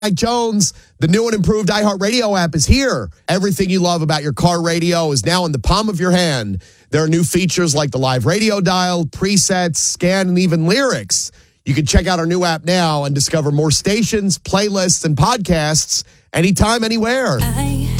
Mike Jones. The new and improved iHeartRadio app is here. Everything you love about your car radio is now in the palm of your hand. There are new features like the live radio dial, presets, scan, and even lyrics. You can check out our new app now and discover more stations, playlists, and podcasts anytime, anywhere.